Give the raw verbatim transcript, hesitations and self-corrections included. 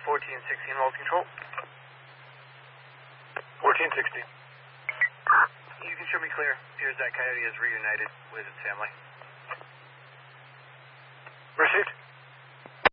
fourteen sixteen, hold control. fourteen sixteen. You can show me clear. Appears that Coyote is reunited with its family. Received.